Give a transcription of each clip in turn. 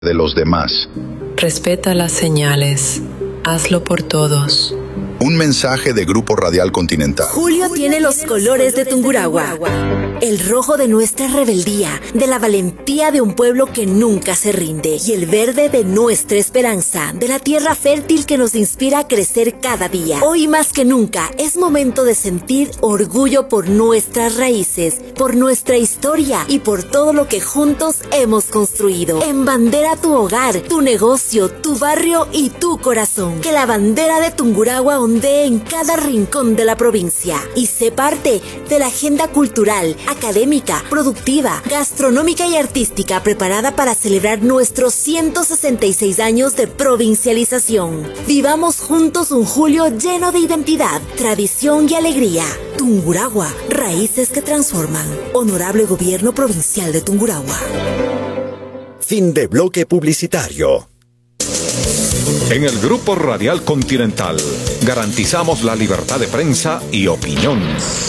de los demás. Respeta las señales. Hazlo por todos. Un mensaje de Grupo Radial Continental. Julio tiene los colores de Tungurahua. El rojo de nuestra rebeldía, de la valentía de un pueblo que nunca se rinde. Y el verde de nuestra esperanza, de la tierra fértil que nos inspira a crecer cada día. Hoy más que nunca es momento de sentir orgullo por nuestras raíces, por nuestra historia y por todo lo que juntos hemos construido. Embandera tu hogar, tu negocio, tu barrio y tu corazón. Que la bandera de Tungurahua ondee en cada rincón de la provincia y sé parte de la agenda cultural, académica, productiva, gastronómica y artística preparada para celebrar nuestros 166 años de provincialización. Vivamos juntos un julio lleno de identidad, tradición y alegría. Tungurahua, raíces que transforman. Honorable Gobierno Provincial de Tungurahua. Fin de bloque publicitario. En el Grupo Radial Continental garantizamos la libertad de prensa y opinión.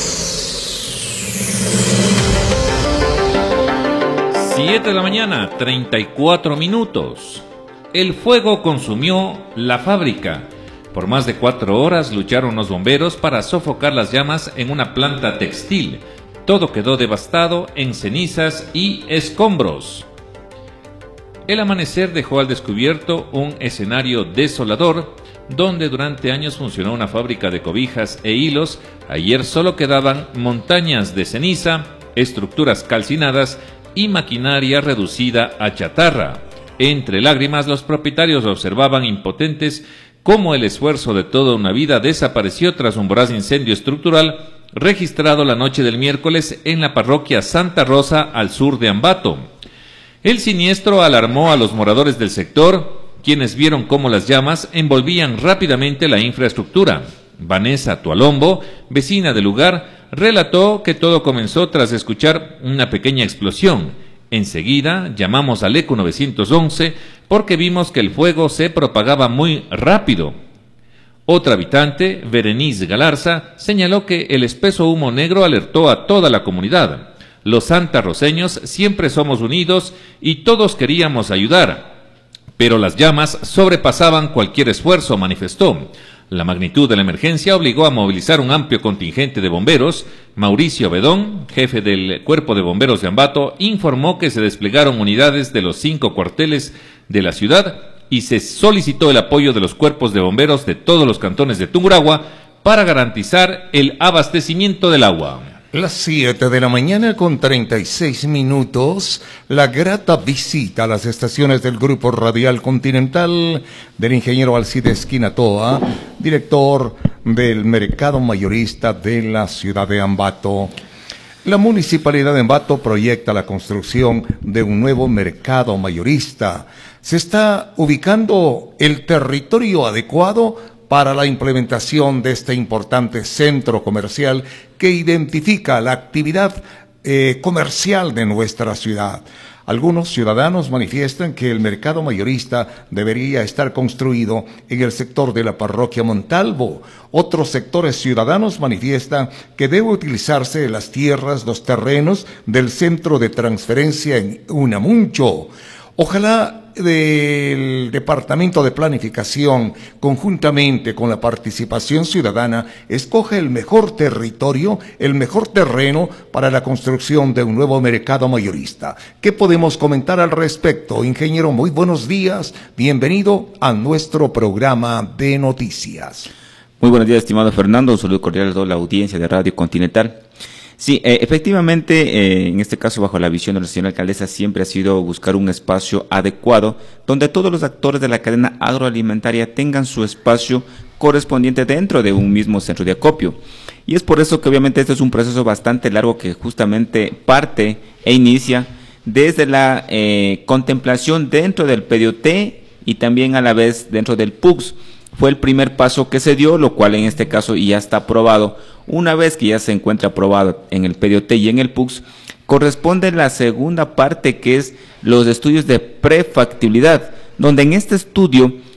7 de la mañana, 34 minutos. El fuego consumió la fábrica. Por más de 4 horas lucharon los bomberos para sofocar las llamas en una planta textil. Todo quedó devastado en cenizas y escombros. El amanecer dejó al descubierto un escenario desolador, donde durante años funcionó una fábrica de cobijas e hilos. Ayer solo quedaban montañas de ceniza, estructuras calcinadas y maquinaria reducida a chatarra. Entre lágrimas, los propietarios observaban impotentes cómo el esfuerzo de toda una vida desapareció tras un voraz incendio estructural registrado la noche del miércoles en la parroquia Santa Rosa, al sur de Ambato. El siniestro alarmó a los moradores del sector, quienes vieron cómo las llamas envolvían rápidamente la infraestructura. Vanessa Tualombo, vecina del lugar, relató que todo comenzó tras escuchar una pequeña explosión. Enseguida llamamos al ECO 911 porque vimos que el fuego se propagaba muy rápido. Otra habitante, Berenice Galarza, señaló que el espeso humo negro alertó a toda la comunidad. Los santarroceños siempre somos unidos y todos queríamos ayudar, pero las llamas sobrepasaban cualquier esfuerzo, manifestó. La magnitud de la emergencia obligó a movilizar un amplio contingente de bomberos. Mauricio Bedón, jefe del Cuerpo de Bomberos de Ambato, informó que se desplegaron unidades de los 5 cuarteles de la ciudad y se solicitó el apoyo de los cuerpos de bomberos de todos los cantones de Tungurahua para garantizar el abastecimiento del agua. Las 7 de la mañana con 36 minutos, la grata visita a las estaciones del Grupo Radial Continental del ingeniero Alcides Quinatoa, director del Mercado Mayorista de la ciudad de Ambato. La Municipalidad de Ambato proyecta la construcción de un nuevo mercado mayorista. Se está ubicando el territorio adecuado para la implementación de este importante centro comercial que identifica la actividad comercial de nuestra ciudad. Algunos ciudadanos manifiestan que el mercado mayorista debería estar construido en el sector de la parroquia Montalvo. Otros sectores ciudadanos manifiestan que debe utilizarse las tierras, los terrenos del centro de transferencia en Unamuncho. Ojalá del Departamento de Planificación, conjuntamente con la participación ciudadana, escoja el mejor territorio, el mejor terreno para la construcción de un nuevo mercado mayorista. ¿Qué podemos comentar al respecto? Ingeniero, muy buenos días. Bienvenido a nuestro programa de noticias. Muy buenos días, estimado Fernando. Un saludo cordial a toda la audiencia de Radio Continental. Sí, efectivamente, en este caso, bajo la visión de la señora alcaldesa, siempre ha sido buscar un espacio adecuado donde todos los actores de la cadena agroalimentaria tengan su espacio correspondiente dentro de un mismo centro de acopio. Y es por eso que obviamente este es un proceso bastante largo que justamente parte e inicia desde la contemplación dentro del PDOT y también a la vez dentro del PUCS. Fue el primer paso que se dio, lo cual en este caso ya está aprobado. Una vez que ya se encuentra aprobado en el PDOT y en el PUCS, corresponde la segunda parte, que es los estudios de prefactibilidad, donde en este estudio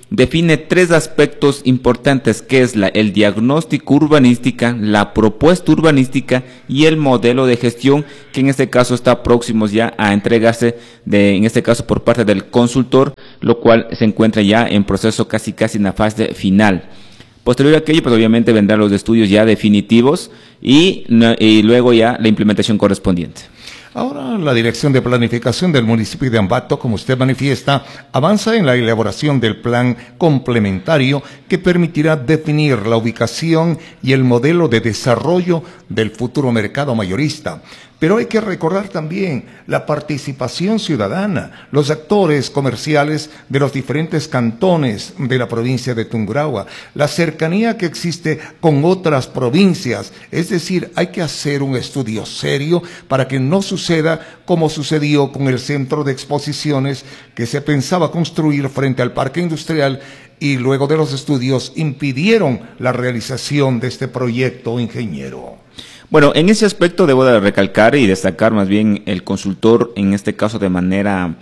define 3 aspectos importantes, que es el diagnóstico urbanística, la propuesta urbanística y el modelo de gestión, que en este caso está próximos ya a entregarse, en este caso por parte del consultor, lo cual se encuentra ya en proceso casi en la fase final. Posterior a aquello, pues obviamente vendrán los estudios ya definitivos y luego ya la implementación correspondiente. Ahora, la Dirección de Planificación del municipio de Ambato, como usted manifiesta, avanza en la elaboración del plan complementario que permitirá definir la ubicación y el modelo de desarrollo del futuro mercado mayorista. Pero hay que recordar también la participación ciudadana, los actores comerciales de los diferentes cantones de la provincia de Tungurahua, la cercanía que existe con otras provincias. Es decir, hay que hacer un estudio serio para que no suceda como sucedió con el centro de exposiciones que se pensaba construir frente al parque industrial y luego de los estudios impidieron la realización de este proyecto, ingeniero. Bueno, en ese aspecto debo de recalcar y destacar más bien el consultor, en este caso de manera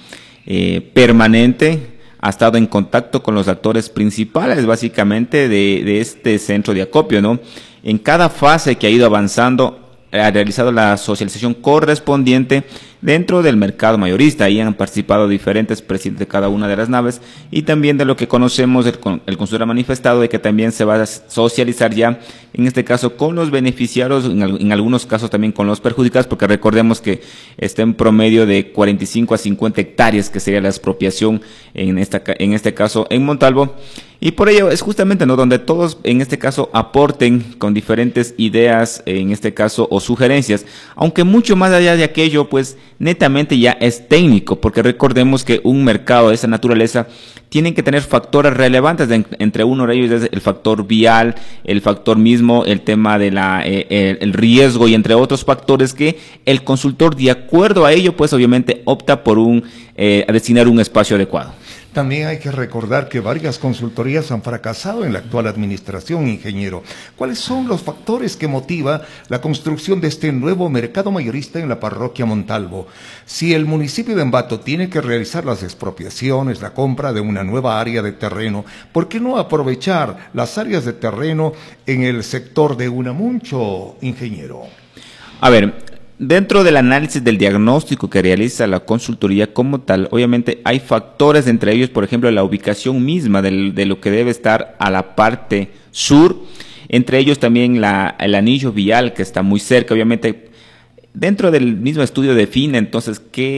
permanente, ha estado en contacto con los actores principales básicamente de este centro de acopio, ¿no? En cada fase que ha ido avanzando, ha realizado la socialización correspondiente dentro del mercado mayorista. Ahí han participado diferentes presidentes de cada una de las naves y también de lo que conocemos, el consultor ha manifestado de que también se va a socializar ya, en este caso con los beneficiarios, en algunos casos también con los perjudicados, porque recordemos que está en promedio de 45 a 50 hectáreas, que sería la expropiación en este caso en Montalvo. Y por ello es justamente, ¿no?, donde todos en este caso aporten con diferentes ideas, en este caso, o sugerencias, aunque mucho más allá de aquello, pues netamente ya es técnico, porque recordemos que un mercado de esa naturaleza tiene que tener factores relevantes, entre uno de ellos es el factor vial, el factor mismo, el tema de el riesgo y entre otros factores que el consultor, de acuerdo a ello, pues obviamente opta por a destinar un espacio adecuado. También hay que recordar que varias consultorías han fracasado en la actual administración, ingeniero. ¿Cuáles son los factores que motiva la construcción de este nuevo mercado mayorista en la parroquia Montalvo? Si el municipio de Ambato tiene que realizar las expropiaciones, la compra de una nueva área de terreno, ¿por qué no aprovechar las áreas de terreno en el sector de Unamuncho, ingeniero? A ver, dentro del análisis del diagnóstico que realiza la consultoría como tal, obviamente hay factores, entre ellos, por ejemplo, la ubicación misma de lo que debe estar a la parte sur, entre ellos también el anillo vial que está muy cerca, obviamente. Dentro del mismo estudio define entonces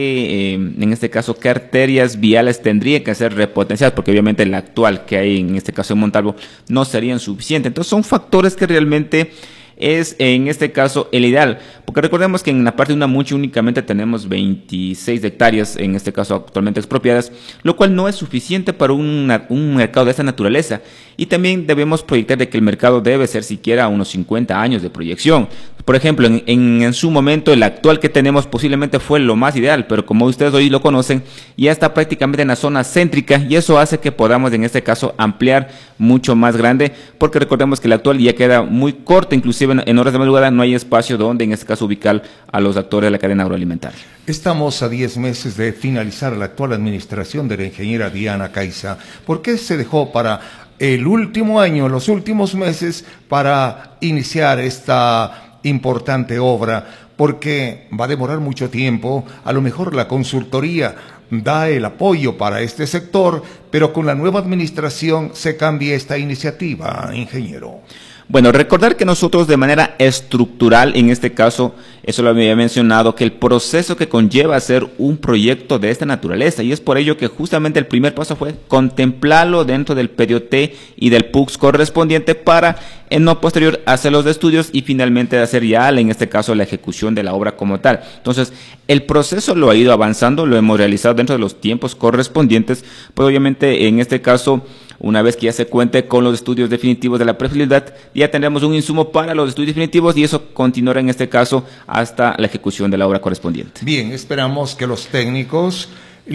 en este caso, qué arterias viales tendrían que ser repotenciadas, porque obviamente la actual que hay en este caso en Montalvo no serían suficientes. Entonces son factores que realmente es en este caso el ideal, porque recordemos que en la parte de Unamuncho únicamente tenemos 26 hectáreas, en este caso actualmente expropiadas, lo cual no es suficiente para un mercado de esta naturaleza, y también debemos proyectar de que el mercado debe ser siquiera unos 50 años de proyección. Por ejemplo, en su momento el actual que tenemos posiblemente fue lo más ideal, pero como ustedes hoy lo conocen, ya está prácticamente en la zona céntrica, y eso hace que podamos en este caso ampliar mucho más grande, porque recordemos que el actual ya queda muy corto, inclusive en horas de madrugada no hay espacio donde en este caso ubicar a los actores de la cadena agroalimentaria. Estamos a 10 meses de finalizar la actual administración de la ingeniera Diana Caiza. ¿Por qué se dejó para el último año, los últimos meses, para iniciar esta importante obra? Porque va a demorar mucho tiempo. A lo mejor la consultoría da el apoyo para este sector, pero con la nueva administración se cambia esta iniciativa, ingeniero. Bueno, recordar que nosotros de manera estructural, en este caso, eso lo había mencionado, que el proceso que conlleva hacer un proyecto de esta naturaleza, y es por ello que justamente el primer paso fue contemplarlo dentro del PDOT y del PUX correspondiente para, en lo posterior, hacer los estudios y finalmente hacer ya, en este caso, la ejecución de la obra como tal. Entonces, el proceso lo ha ido avanzando, lo hemos realizado dentro de los tiempos correspondientes, pues obviamente, en este caso, una vez que ya se cuente con los estudios definitivos de la prefabilidad, ya tendremos un insumo para los estudios definitivos y eso continuará en este caso hasta la ejecución de la obra correspondiente. Bien, esperamos que los técnicos,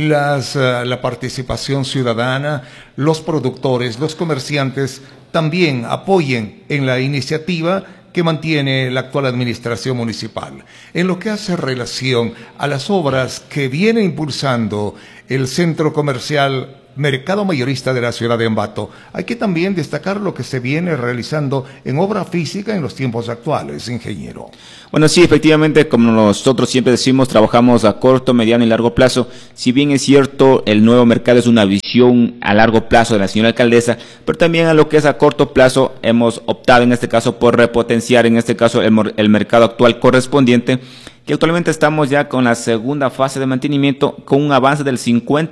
la participación ciudadana, los productores, los comerciantes también apoyen en la iniciativa que mantiene la actual administración municipal. En lo que hace relación a las obras que viene impulsando el centro comercial mercado mayorista de la ciudad de Ambato. Hay que también destacar lo que se viene realizando en obra física en los tiempos actuales, ingeniero. Bueno, sí, efectivamente, como nosotros siempre decimos, trabajamos a corto, mediano y largo plazo. Si bien es cierto, el nuevo mercado es una visión a largo plazo de la señora alcaldesa, pero también a lo que es a corto plazo hemos optado en este caso por repotenciar, en este caso, el mercado actual correspondiente, que actualmente estamos ya con la segunda fase de mantenimiento con un avance del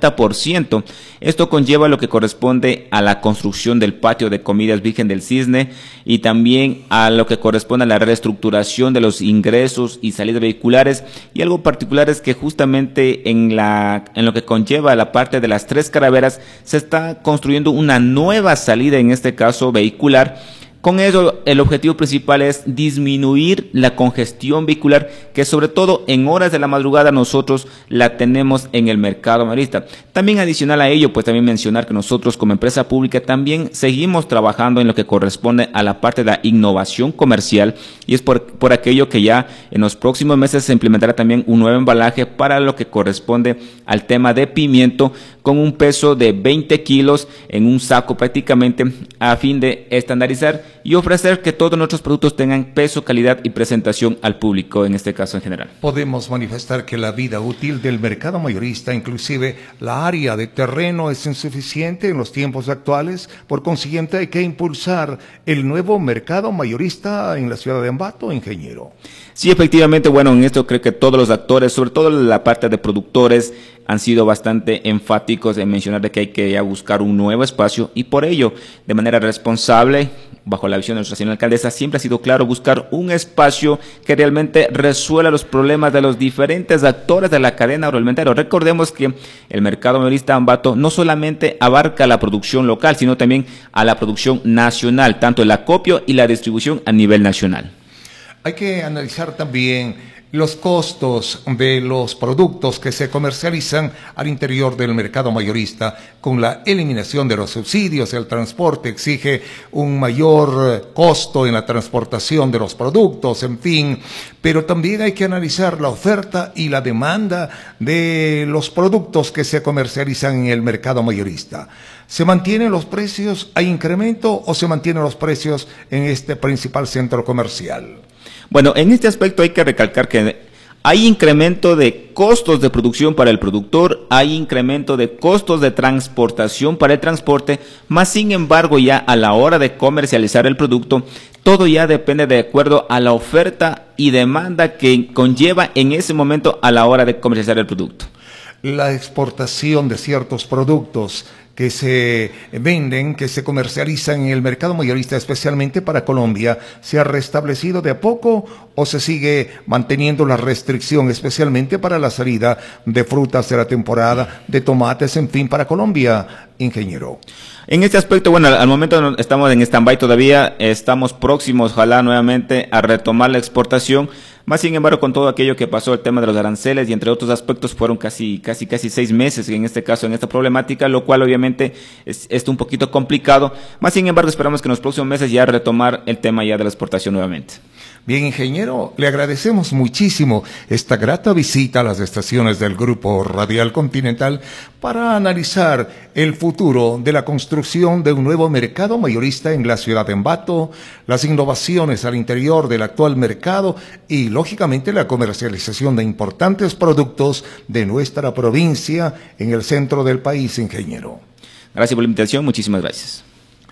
50%. Esto conlleva lo que corresponde a la construcción del patio de comidas Virgen del Cisne y también a lo que corresponde a la reestructuración de los ingresos y salidas vehiculares, y algo particular es que justamente en lo que conlleva la parte de las Tres Calaveras se está construyendo una nueva salida, en este caso vehicular. Con ello, el objetivo principal es disminuir la congestión vehicular, que sobre todo en horas de la madrugada nosotros la tenemos en el mercado mayorista. También adicional a ello, pues también mencionar que nosotros como empresa pública también seguimos trabajando en lo que corresponde a la parte de la innovación comercial, y es por aquello que ya en los próximos meses se implementará también un nuevo embalaje para lo que corresponde al tema de pimiento, con un peso de 20 kilos en un saco prácticamente, a fin de estandarizar y ofrecer que todos nuestros productos tengan peso, calidad y presentación al público, en este caso en general. Podemos manifestar que la vida útil del mercado mayorista, inclusive la área de terreno, es insuficiente en los tiempos actuales. Por consiguiente, hay que impulsar el nuevo mercado mayorista en la ciudad de Ambato, ingeniero. Sí, efectivamente, bueno, en esto creo que todos los actores, sobre todo la parte de productores, han sido bastante enfáticos en mencionar de que hay que ya buscar un nuevo espacio, y por ello, de manera responsable, bajo la visión de nuestra señora alcaldesa, siempre ha sido claro buscar un espacio que realmente resuelva los problemas de los diferentes actores de la cadena agroalimentaria. Recordemos que el mercado mayorista Ambato no solamente abarca la producción local, sino también a la producción nacional, tanto el acopio y la distribución a nivel nacional. Hay que analizar también los costos de los productos que se comercializan al interior del mercado mayorista. Con la eliminación de los subsidios, el transporte exige un mayor costo en la transportación de los productos, en fin, pero también hay que analizar la oferta y la demanda de los productos que se comercializan en el mercado mayorista. ¿Se mantienen los precios? ¿Hay incremento o se mantienen los precios en este principal centro comercial? Bueno, en este aspecto hay que recalcar que hay incremento de costos de producción para el productor, hay incremento de costos de transportación para el transporte, más sin embargo ya a la hora de comercializar el producto, todo ya depende de acuerdo a la oferta y demanda que conlleva en ese momento a la hora de comercializar el producto. La exportación de ciertos productos que se venden, que se comercializan en el mercado mayorista, especialmente para Colombia, ¿se ha restablecido de a poco o se sigue manteniendo la restricción, especialmente para la salida de frutas de la temporada, de tomates, en fin, para Colombia, ingeniero? En este aspecto, bueno, al momento estamos en stand-by todavía, estamos próximos, ojalá nuevamente, a retomar la exportación. Más sin embargo, con todo aquello que pasó, el tema de los aranceles y entre otros aspectos, fueron casi 6 meses en este caso, en esta problemática, lo cual obviamente es un poquito complicado. Más sin embargo, esperamos que en los próximos meses ya retomar el tema ya de la exportación nuevamente. Bien, ingeniero, le agradecemos muchísimo esta grata visita a las estaciones del Grupo Radial Continental para analizar el futuro de la construcción de un nuevo mercado mayorista en la ciudad de Ambato, las innovaciones al interior del actual mercado y, lógicamente, la comercialización de importantes productos de nuestra provincia en el centro del país, ingeniero. Gracias por la invitación, muchísimas gracias.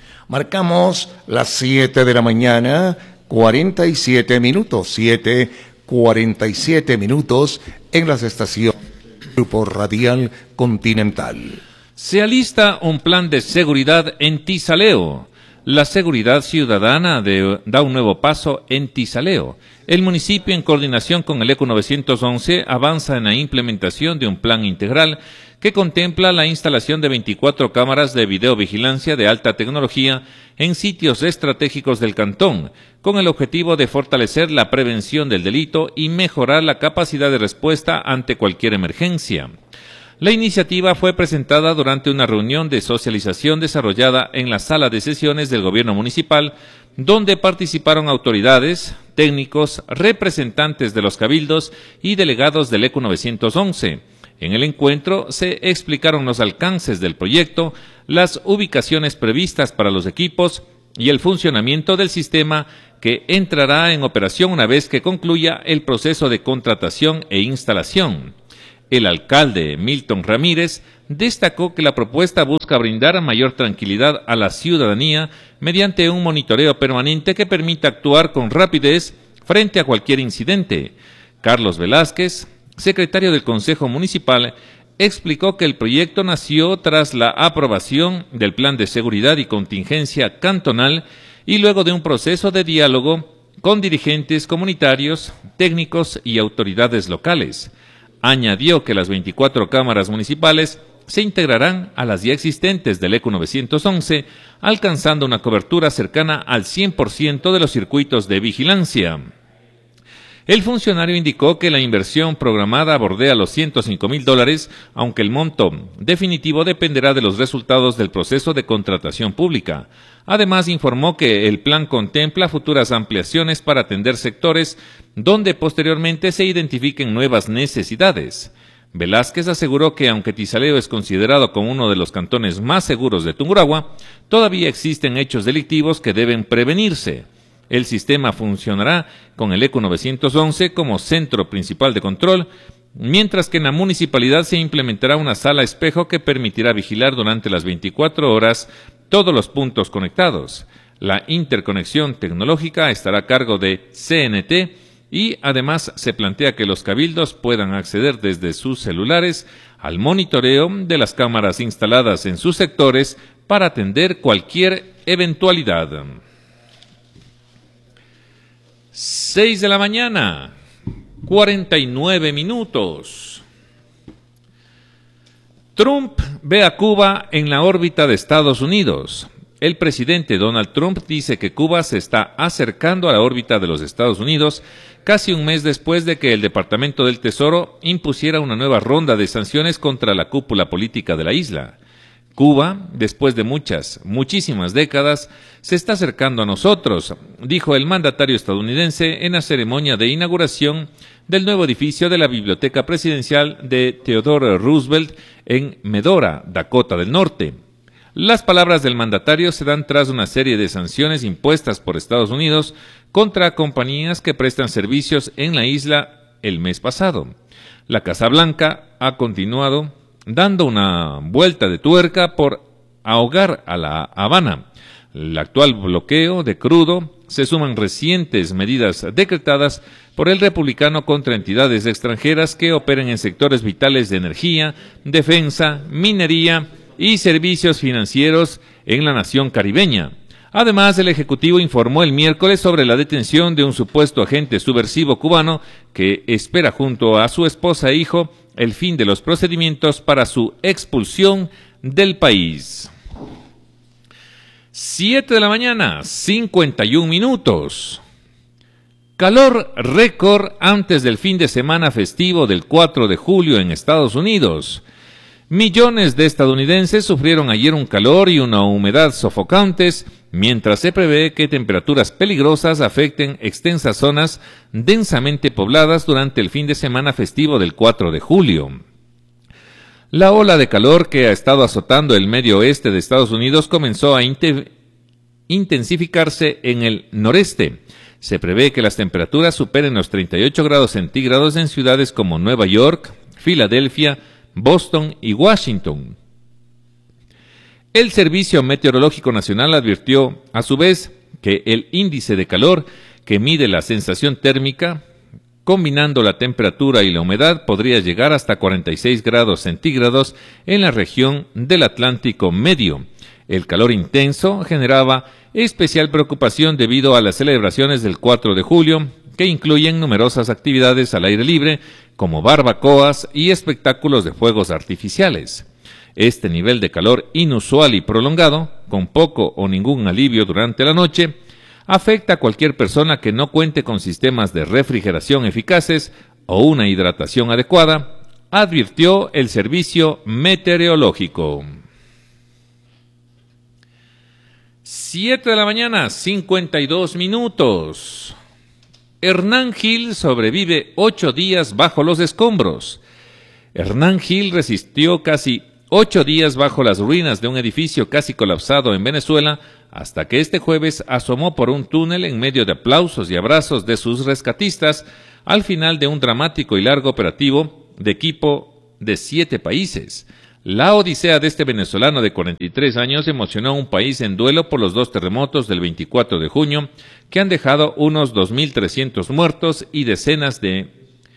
Marcamos las 7 de la mañana, 47 minutos, 7:47 minutos en las estaciones del Grupo Radial Continental. Se alista un plan de seguridad en Tizaleo. La seguridad ciudadana da un nuevo paso en Tizaleo. El municipio, en coordinación con el ECO 911, avanza en la implementación de un plan integral que contempla la instalación de 24 cámaras de videovigilancia de alta tecnología en sitios estratégicos del cantón, con el objetivo de fortalecer la prevención del delito y mejorar la capacidad de respuesta ante cualquier emergencia. La iniciativa fue presentada durante una reunión de socialización desarrollada en la sala de sesiones del gobierno municipal, donde participaron autoridades, técnicos, representantes de los cabildos y delegados del ECO 911. En el encuentro se explicaron los alcances del proyecto, las ubicaciones previstas para los equipos y el funcionamiento del sistema que entrará en operación una vez que concluya el proceso de contratación e instalación. El alcalde Milton Ramírez destacó que la propuesta busca brindar mayor tranquilidad a la ciudadanía mediante un monitoreo permanente que permita actuar con rapidez frente a cualquier incidente. Carlos Velázquez, secretario del Consejo Municipal, explicó que el proyecto nació tras la aprobación del Plan de Seguridad y Contingencia Cantonal y luego de un proceso de diálogo con dirigentes comunitarios, técnicos y autoridades locales. Añadió que las 24 cámaras municipales se integrarán a las ya existentes del ECO 911, alcanzando una cobertura cercana al 100% de los circuitos de vigilancia. El funcionario indicó que la inversión programada bordea los $105,000, aunque el monto definitivo dependerá de los resultados del proceso de contratación pública. Además, informó que el plan contempla futuras ampliaciones para atender sectores donde posteriormente se identifiquen nuevas necesidades. Velázquez aseguró que aunque Tizaleo es considerado como uno de los cantones más seguros de Tungurahua, todavía existen hechos delictivos que deben prevenirse. El sistema funcionará con el ECO 911 como centro principal de control, mientras que en la municipalidad se implementará una sala espejo que permitirá vigilar durante las 24 horas todos los puntos conectados. La interconexión tecnológica estará a cargo de CNT y además se plantea que los cabildos puedan acceder desde sus celulares al monitoreo de las cámaras instaladas en sus sectores para atender cualquier eventualidad. 6 de la mañana, 49 minutos. Trump ve a Cuba en la órbita de Estados Unidos. El presidente Donald Trump dice que Cuba se está acercando a la órbita de los Estados Unidos casi un mes después de que el Departamento del Tesoro impusiera una nueva ronda de sanciones contra la cúpula política de la isla. Cuba, después de muchísimas décadas, se está acercando a nosotros, dijo el mandatario estadounidense en la ceremonia de inauguración del nuevo edificio de la Biblioteca Presidencial de Theodore Roosevelt en Medora, Dakota del Norte. Las palabras del mandatario se dan tras una serie de sanciones impuestas por Estados Unidos contra compañías que prestan servicios en la isla el mes pasado. La Casa Blanca ha continuado dando una vuelta de tuerca por ahogar a La Habana. El actual bloqueo de crudo se suman recientes medidas decretadas por el republicano contra entidades extranjeras que operen en sectores vitales de energía, defensa, minería y servicios financieros en la nación caribeña. Además, el Ejecutivo informó el miércoles sobre la detención de un supuesto agente subversivo cubano que espera junto a su esposa e hijo el fin de los procedimientos para su expulsión del país. 7 de la mañana, 51 minutos. Calor récord antes del fin de semana festivo del 4 de julio en Estados Unidos. Millones de estadounidenses sufrieron ayer un calor y una humedad sofocantes, mientras se prevé que temperaturas peligrosas afecten extensas zonas densamente pobladas durante el fin de semana festivo del 4 de julio. La ola de calor que ha estado azotando el medio oeste de Estados Unidos comenzó a intensificarse en el noreste. Se prevé que las temperaturas superen los 38 grados centígrados en ciudades como Nueva York, Filadelfia, Boston y Washington. El Servicio Meteorológico Nacional advirtió, a su vez, que el índice de calor, que mide la sensación térmica, combinando la temperatura y la humedad, podría llegar hasta 46 grados centígrados en la región del Atlántico Medio. El calor intenso generaba especial preocupación debido a las celebraciones del 4 de julio, que incluyen numerosas actividades al aire libre, como barbacoas y espectáculos de fuegos artificiales. Este nivel de calor inusual y prolongado, con poco o ningún alivio durante la noche, afecta a cualquier persona que no cuente con sistemas de refrigeración eficaces o una hidratación adecuada, advirtió el Servicio Meteorológico. 7 de la mañana, 52 minutos. Hernán Gil sobrevive 8 días bajo los escombros. Hernán Gil resistió casi 8 días bajo las ruinas de un edificio casi colapsado en Venezuela, hasta que este jueves asomó por un túnel en medio de aplausos y abrazos de sus rescatistas al final de un dramático y largo operativo de equipo de 7 países. La odisea de este venezolano de 43 años emocionó a un país en duelo por los 2 terremotos del 24 de junio, que han dejado unos 2.300 muertos y decenas de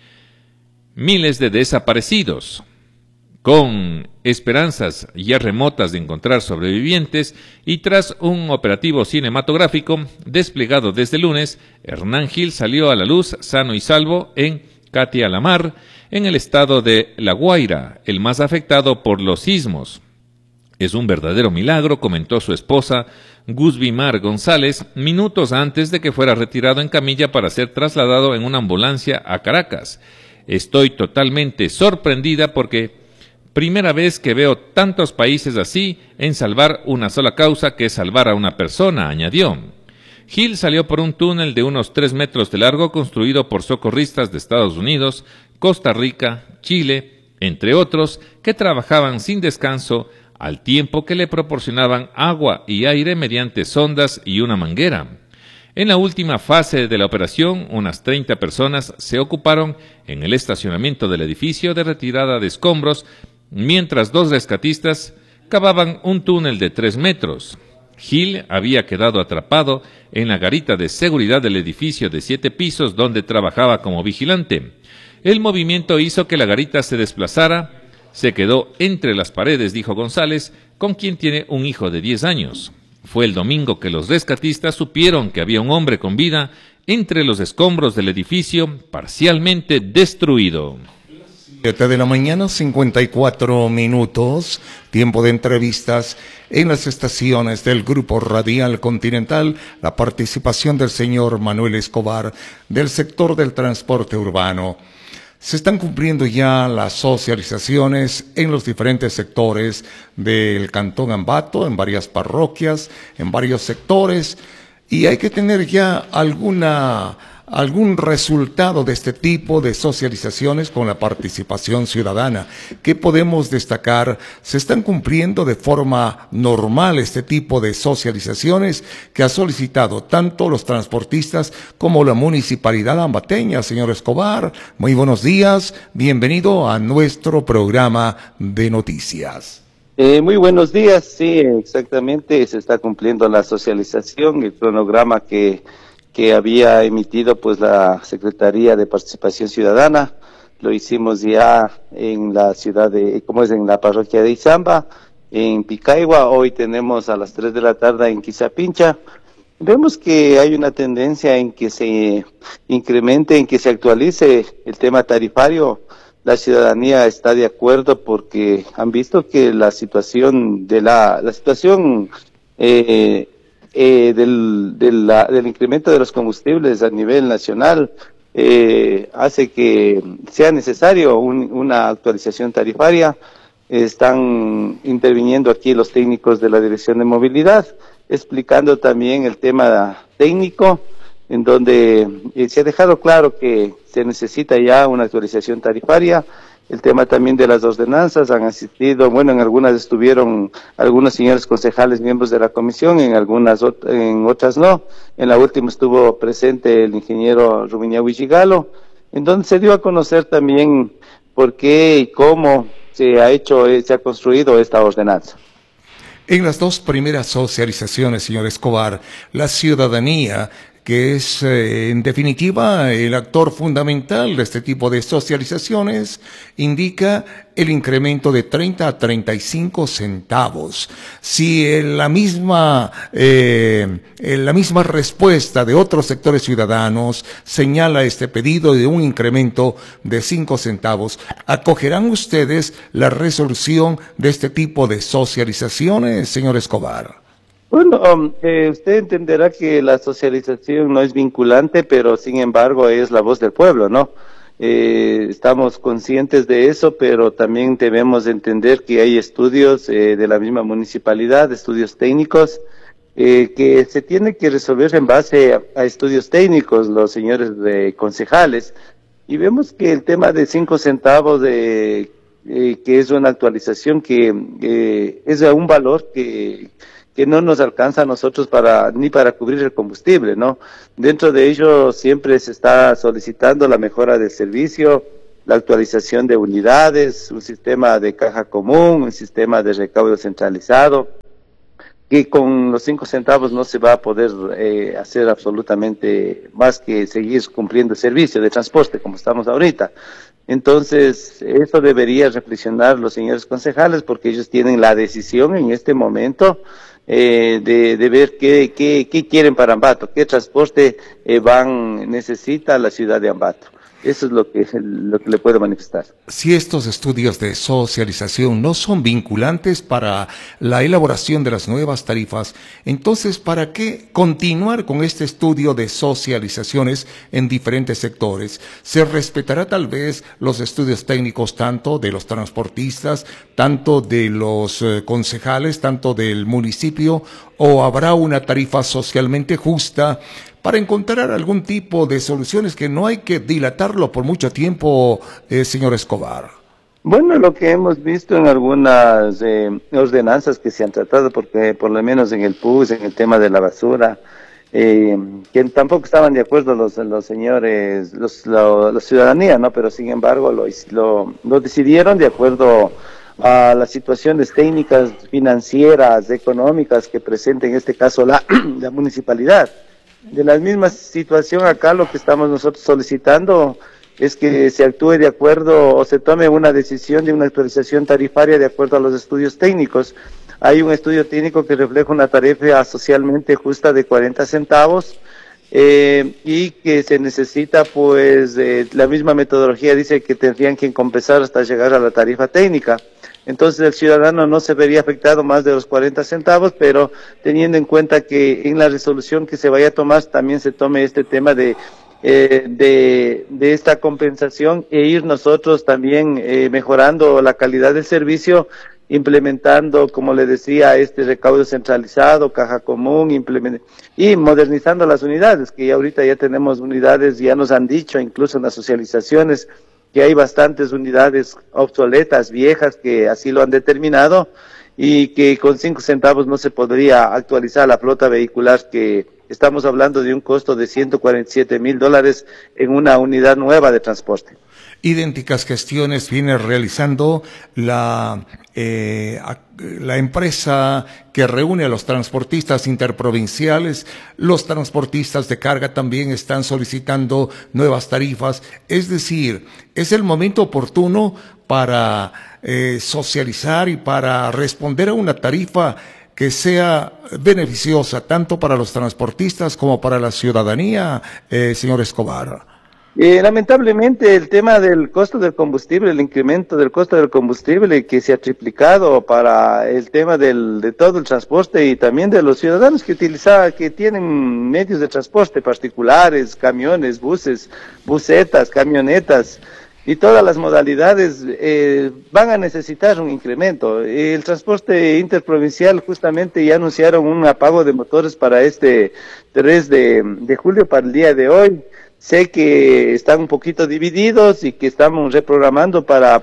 miles de desaparecidos. Con esperanzas ya remotas de encontrar sobrevivientes y tras un operativo cinematográfico desplegado desde el lunes, Hernán Gil salió a la luz sano y salvo en Catialamar, en el estado de La Guaira, el más afectado por los sismos. Es un verdadero milagro, comentó su esposa Guzbimar González, minutos antes de que fuera retirado en camilla para ser trasladado en una ambulancia a Caracas. Estoy totalmente sorprendida porque primera vez que veo tantos países así en salvar una sola causa, que es salvar a una persona, añadió. Gil salió por un túnel de unos 3 metros de largo construido por socorristas de Estados Unidos, Costa Rica, Chile, entre otros, que trabajaban sin descanso al tiempo que le proporcionaban agua y aire mediante sondas y una manguera. En la última fase de la operación, unas 30 personas se ocuparon en el estacionamiento del edificio de retirada de escombros, mientras 2 rescatistas cavaban un túnel de 3 metros. Gil había quedado atrapado en la garita de seguridad del edificio de 7 pisos donde trabajaba como vigilante. El movimiento hizo que la garita se desplazara, se quedó entre las paredes, dijo González, con quien tiene un hijo de 10 años. Fue el domingo que los rescatistas supieron que había un hombre con vida entre los escombros del edificio parcialmente destruido. 7 de la mañana, 54 minutos, tiempo de entrevistas en las estaciones del Grupo Radial Continental, la participación del señor Manuel Escobar del sector del transporte urbano. Se están cumpliendo ya las socializaciones en los diferentes sectores del Cantón Ambato, en varias parroquias, en varios sectores, y hay que tener ya algún resultado de este tipo de socializaciones con la participación ciudadana. ¿Qué podemos destacar? Se están cumpliendo de forma normal este tipo de socializaciones que ha solicitado tanto los transportistas como la municipalidad ambateña. Señor Escobar, muy buenos días, bienvenido a nuestro programa de noticias. Muy buenos días, sí, exactamente, se está cumpliendo la socialización, el cronograma que había emitido pues la Secretaría de Participación Ciudadana. Lo hicimos ya en la ciudad en la parroquia de Izamba, en Picaigua. Hoy tenemos a las 3 de la tarde en Quizapincha. Vemos que hay una tendencia en que se incremente, en que se actualice el tema tarifario. La ciudadanía está de acuerdo porque han visto que la situación del incremento de los combustibles a nivel nacional hace que sea necesario una actualización tarifaria. Están interviniendo aquí los técnicos de la Dirección de Movilidad, explicando también el tema técnico, en donde se ha dejado claro que se necesita ya una actualización tarifaria. El tema también de las ordenanzas, han asistido, bueno, en algunas estuvieron algunos señores concejales, miembros de la comisión, en otras no. En la última estuvo presente el ingeniero Rubiña Huichigalo, en donde se dio a conocer también por qué y cómo se ha construido esta ordenanza. En las 2 primeras socializaciones, señor Escobar, la ciudadanía, que es en definitiva el actor fundamental de este tipo de socializaciones, indica el incremento de 30 a 35 centavos. Si la misma respuesta de otros sectores ciudadanos señala este pedido de un incremento de 5 centavos, ¿acogerán ustedes la resolución de este tipo de socializaciones, señor Escobar? Bueno, usted entenderá que la socialización no es vinculante, pero sin embargo es la voz del pueblo, ¿no? Estamos conscientes de eso, pero también debemos entender que hay estudios de la misma municipalidad, estudios técnicos, que se tienen que resolver en base a estudios técnicos, los señores concejales, y vemos que el tema de 5 centavos que es una actualización que es un valor que no nos alcanza a nosotros ni para cubrir el combustible, ¿no? Dentro de ello siempre se está solicitando la mejora del servicio, la actualización de unidades, un sistema de caja común, un sistema de recaudo centralizado, que con los 5 centavos no se va a poder hacer absolutamente más que seguir cumpliendo el servicio de transporte como estamos ahorita. Entonces, eso debería reflexionar los señores concejales, porque ellos tienen la decisión en este momento de ver qué quieren para Ambato, qué transporte necesita la ciudad de Ambato. Eso es lo que le puedo manifestar. Si estos estudios de socialización no son vinculantes para la elaboración de las nuevas tarifas, entonces, ¿para qué continuar con este estudio de socializaciones en diferentes sectores? ¿Se respetará tal vez los estudios técnicos tanto de los transportistas, tanto de los concejales, tanto del municipio, o habrá una tarifa socialmente justa para encontrar algún tipo de soluciones que no hay que dilatarlo por mucho tiempo, señor Escobar? Bueno, lo que hemos visto en algunas ordenanzas que se han tratado, porque por lo menos en el PUS, en el tema de la basura, que tampoco estaban de acuerdo los señores, la ciudadanía, ¿no? Pero sin embargo lo decidieron de acuerdo a las situaciones técnicas, financieras, económicas que presenta en este caso la municipalidad. De la misma situación acá, lo que estamos nosotros solicitando es que se actúe de acuerdo o se tome una decisión de una actualización tarifaria de acuerdo a los estudios técnicos. Hay un estudio técnico que refleja una tarifa socialmente justa de 40 centavos y que se necesita, pues, la misma metodología dice que tendrían que compensar hasta llegar a la tarifa técnica. Entonces el ciudadano no se vería afectado más de los 40 centavos, pero teniendo en cuenta que en la resolución que se vaya a tomar también se tome este tema de esta compensación e ir nosotros también mejorando la calidad del servicio, implementando, como le decía, este recaudo centralizado, caja común, y modernizando las unidades, que ya ahorita ya tenemos unidades, ya nos han dicho incluso en las socializaciones, que hay bastantes unidades obsoletas, viejas, que así lo han determinado, y que con 5 centavos no se podría actualizar la flota vehicular, que estamos hablando de un costo de $147,000 en una unidad nueva de transporte. Idénticas gestiones viene realizando la empresa que reúne a los transportistas interprovinciales. Los transportistas de carga también están solicitando nuevas tarifas. Es decir, es el momento oportuno para socializar y para responder a una tarifa que sea beneficiosa tanto para los transportistas como para la ciudadanía, señor Escobar. Lamentablemente el tema del costo del combustible, el incremento del costo del combustible que se ha triplicado para el tema de todo el transporte y también de los ciudadanos que tienen medios de transporte particulares, camiones, buses, busetas, camionetas y todas las modalidades van a necesitar un incremento. El transporte interprovincial justamente ya anunciaron un apago de motores para este 3 de julio, para el día de hoy. Sé que están un poquito divididos y que estamos reprogramando para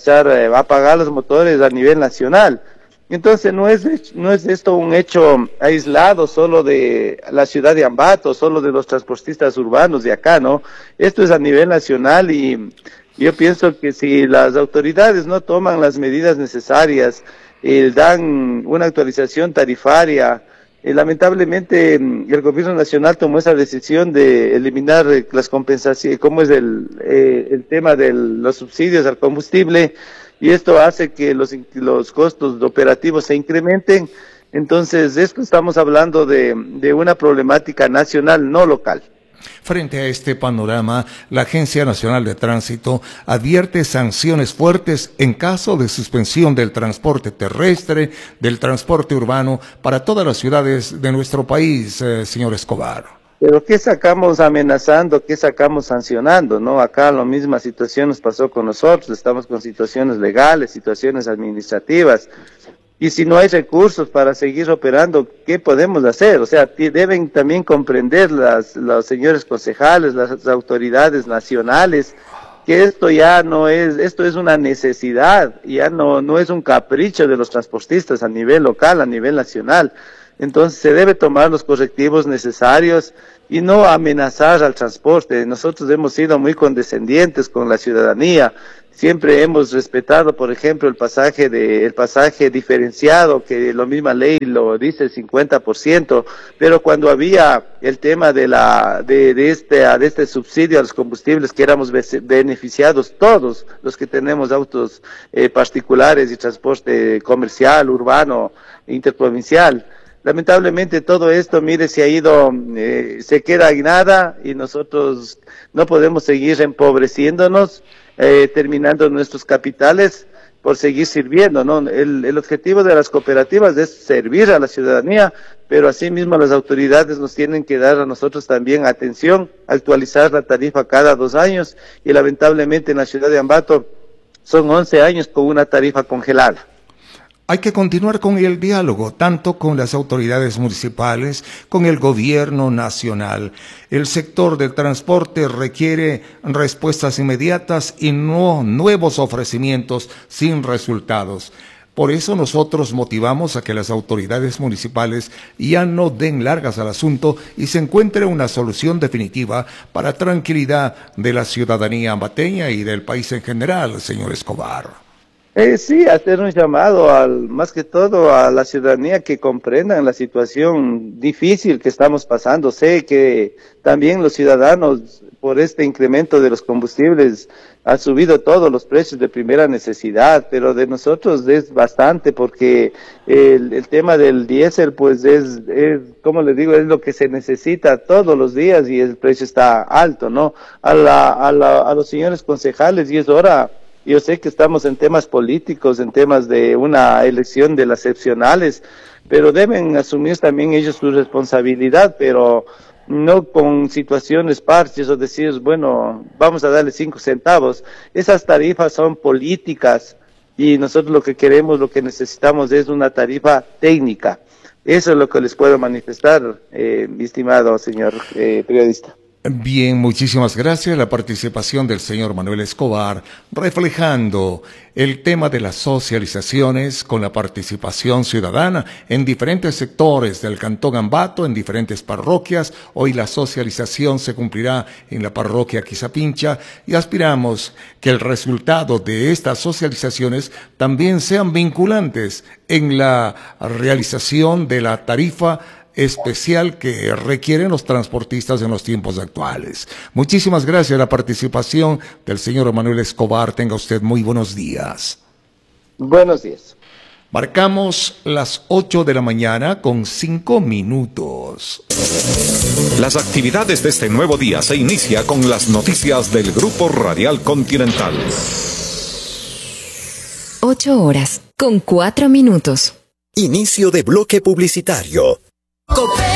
apagar los motores a nivel nacional. Entonces no es esto un hecho aislado solo de la ciudad de Ambato, solo de los transportistas urbanos de acá, ¿no? Esto es a nivel nacional y yo pienso que si las autoridades no toman las medidas necesarias, dan una actualización tarifaria, lamentablemente el gobierno nacional tomó esa decisión de eliminar las compensaciones, como es el tema de los subsidios al combustible, y esto hace que los costos operativos se incrementen. Entonces, esto estamos hablando de una problemática nacional, no local. Frente a este panorama, la Agencia Nacional de Tránsito advierte sanciones fuertes en caso de suspensión del transporte terrestre, del transporte urbano para todas las ciudades de nuestro país, señor Escobar. Pero ¿qué sacamos amenazando? ¿Qué sacamos sancionando? ¿No? Acá la misma situación nos pasó con nosotros, estamos con situaciones legales, situaciones administrativas. Y si no hay recursos para seguir operando, ¿qué podemos hacer? O sea, deben también comprender los señores concejales, las autoridades nacionales, que esto ya no es, esto es una necesidad, ya no es un capricho de los transportistas a nivel local, a nivel nacional. Entonces se debe tomar los correctivos necesarios y no amenazar al transporte. Nosotros hemos sido muy condescendientes con la ciudadanía. Siempre hemos respetado, por ejemplo, el pasaje diferenciado, que la misma ley lo dice, el 50%, pero cuando había el tema de este subsidio a los combustibles, que éramos beneficiados todos los que tenemos autos particulares y transporte comercial, urbano, interprovincial. Lamentablemente todo esto, mire, se ha ido, se queda en nada y nosotros no podemos seguir empobreciéndonos, terminando nuestros capitales por seguir sirviendo, ¿no? El objetivo de las cooperativas es servir a la ciudadanía, pero asimismo las autoridades nos tienen que dar a nosotros también atención, actualizar la tarifa cada 2 años y lamentablemente en la ciudad de Ambato son 11 años con una tarifa congelada. Hay que continuar con el diálogo, tanto con las autoridades municipales, con el gobierno nacional. El sector del transporte requiere respuestas inmediatas y no nuevos ofrecimientos sin resultados. Por eso nosotros motivamos a que las autoridades municipales ya no den largas al asunto y se encuentre una solución definitiva para tranquilidad de la ciudadanía ambateña y del país en general, señor Escobar. Sí, hacer un llamado más que todo a la ciudadanía que comprendan la situación difícil que estamos pasando. Sé que también los ciudadanos, por este incremento de los combustibles, han subido todos los precios de primera necesidad, pero de nosotros es bastante porque el tema del diésel, pues es, como les digo, es lo que se necesita todos los días y el precio está alto, ¿no? A los señores concejales, y es hora. Yo sé que estamos en temas políticos, en temas de una elección de las excepcionales, pero deben asumir también ellos su responsabilidad, pero no con situaciones parches o decir, bueno, vamos a darle 5 centavos. Esas tarifas son políticas y nosotros lo que queremos, lo que necesitamos es una tarifa técnica. Eso es lo que les puedo manifestar, mi estimado señor periodista. Bien, muchísimas gracias. La participación del señor Manuel Escobar, reflejando el tema de las socializaciones con la participación ciudadana en diferentes sectores del Cantón Ambato, en diferentes parroquias. Hoy la socialización se cumplirá en la parroquia Quizapincha y aspiramos que el resultado de estas socializaciones también sean vinculantes en la realización de la tarifa especial que requieren los transportistas en los tiempos actuales. Muchísimas gracias a la participación del señor Manuel Escobar. Tenga usted muy buenos días. Buenos días. Marcamos las 8 de la mañana con 5 minutos. Las actividades de este nuevo día se inicia con las noticias del Grupo Radial Continental. 8 horas con 4 minutos. Inicio de bloque publicitario. Coopera